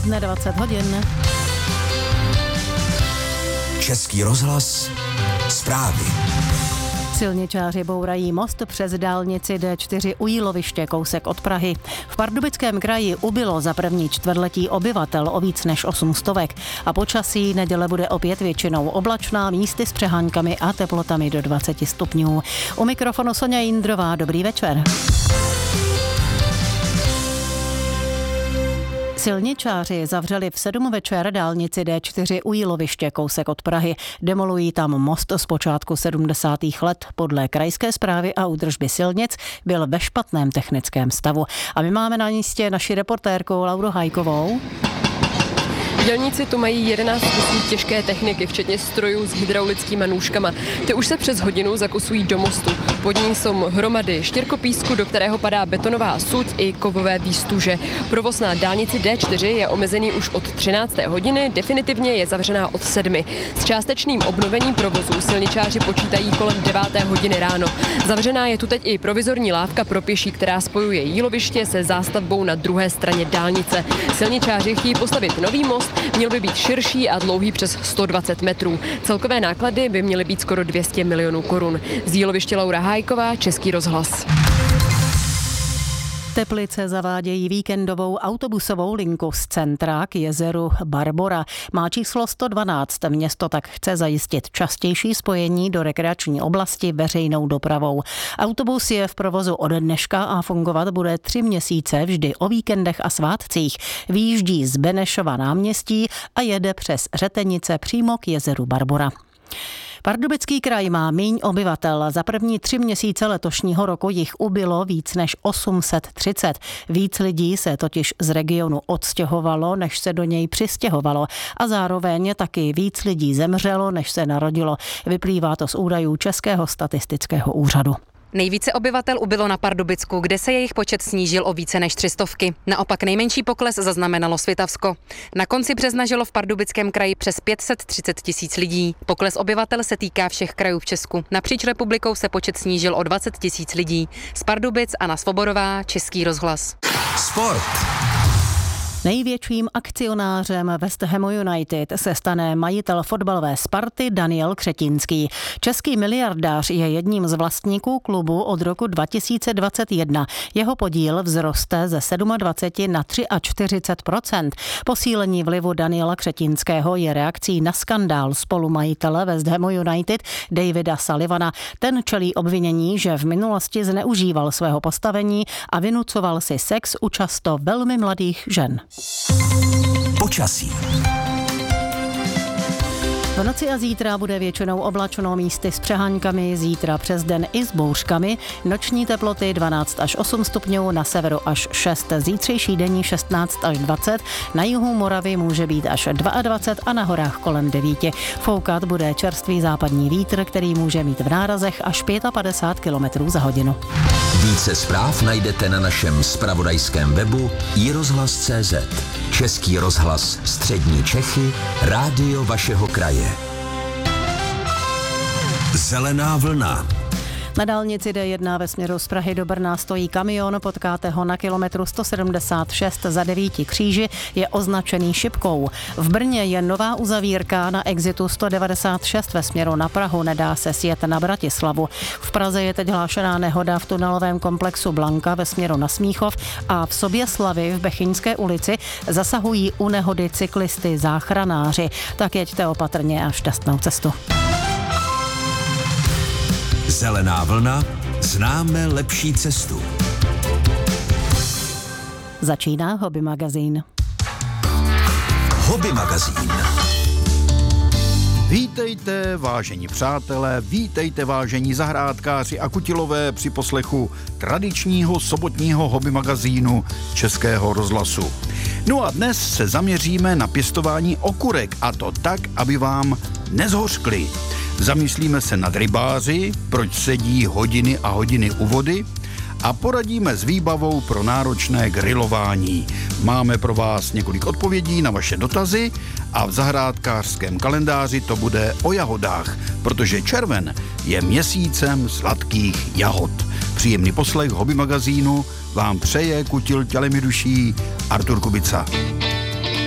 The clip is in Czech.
Poledne 20 hodin. Český rozhlas, zprávy. Silničáři bourají most přes dálnici D4 u Jíloviště, kousek od Prahy. V Pardubickém kraji ubylo za první čtvrtletí obyvatel o víc než 800 a počasí neděle bude opět většinou oblačná, místy s přeháňkami a teplotami do 20 stupňů. U mikrofonu Soňa Jindrová, dobrý večer. Silničáři zavřeli v 7 večer dálnici D4 u Jíloviště, kousek od Prahy. Demolují tam most z počátku 70. let. Podle krajské správy a údržby silnic byl ve špatném technickém stavu. A my máme na místě naši reportérku Lauru Hajkovou. Dělníci tu mají 11 kusů těžké techniky, včetně strojů s hydraulickými nůžkama. Ty už se přes hodinu zakusují do mostu. Pod ní jsou hromady štěrkopísku, do kterého padá betonová suť i kovové výstuže. Provoz na dálnici D4 je omezený už od 13. hodiny, definitivně je zavřená od 7. S částečným obnovením provozu silničáři počítají kolem 9. hodiny ráno. Zavřená je tu teď i provizorní lávka pro pěší, která spojuje Jíloviště se zástavbou na druhé straně dálnice. Silničáři chtějí postavit nový most, měl by být širší a dlouhý přes 120 metrů. Celkové náklady by měly být skoro 200 milionů korun. Z Jíloviště Laura Hájková, Český rozhlas. Teplice zavádějí víkendovou autobusovou linku z centra k jezeru Barbora. Má číslo 112. Město tak chce zajistit častější spojení do rekreační oblasti veřejnou dopravou. Autobus je v provozu od dneška a fungovat bude 3 měsíce vždy o víkendech a svátcích. Vyjíždí z Benešova náměstí a jede přes Řetenice přímo k jezeru Barbora. Pardubický kraj má míň obyvatel. Za první 3 měsíce letošního roku jich ubylo víc než 830. Víc lidí se totiž z regionu odstěhovalo, než se do něj přistěhovalo. A zároveň taky víc lidí zemřelo, než se narodilo. Vyplývá to z údajů Českého statistického úřadu. Nejvíce obyvatel ubylo na Pardubicku, kde se jejich počet snížil o více než 300. Naopak nejmenší pokles zaznamenalo Svitavsko. Na konci března žilo v Pardubickém kraji přes 530 000 lidí. Pokles obyvatel se týká všech krajů v Česku. Napříč republikou se počet snížil o 20 000 lidí. Z Pardubic Anna Svobodová, Český rozhlas. Sport. Největším akcionářem West Hamu United se stane majitel fotbalové Sparty Daniel Křetínský. Český miliardář je jedním z vlastníků klubu od roku 2021. Jeho podíl vzroste ze 27 na 43%. Posílení vlivu Daniela Křetínského je reakcí na skandál spolumajitele West Hamu United Davida Sullivana. Ten čelí obvinění, že v minulosti zneužíval svého postavení a vynucoval si sex u často velmi mladých žen. Počasí. V noci a zítra bude většinou oblačno, místy s přeháňkami, zítra přes den i s bouřkami. Noční teploty 12 až 8 stupňů, na severu až 6, zítřejší denní 16 až 20, na jihu Moravy může být až 22 a na horách kolem 9. Foukat bude čerstvý západní vítr, který může mít v nárazech až 55 km za hodinu. Více zpráv najdete na našem zpravodajském webu iRozhlas.cz. Český rozhlas Střední Čechy, rádio vašeho kraje. Zelená vlna. Na dálnici D1 ve směru z Prahy do Brna stojí kamion, potkáte ho na kilometru 176 za 9 kříži, je označený šipkou. V Brně je nová uzavírka na exitu 196 ve směru na Prahu, nedá se sjet na Bratislavu. V Praze je teď hlášená nehoda v tunelovém komplexu Blanka ve směru na Smíchov a v Soběslavi v Bechyňské ulici zasahují u nehody cyklisty záchranáři. Tak jeďte opatrně a šťastnou cestu. Zelená vlna, známe lepší cestu. Začíná Hobby magazín. Hobby magazín. Vítejte, vážení přátelé, vítejte, vážení zahrádkáři a kutilové při poslechu tradičního sobotního hobby magazínu Českého rozhlasu. No a dnes se zaměříme na pěstování okurek, a to tak, aby vám nezhořkly. Zamyslíme se nad rybáři, proč sedí hodiny a hodiny u vody, a poradíme s výbavou pro náročné grilování. Máme pro vás několik odpovědí na vaše dotazy a v zahrádkářském kalendáři to bude o jahodách, protože červen je měsícem sladkých jahod. Příjemný poslech hobby magazínu vám přeje kutil tělem i duší Artur Kubica.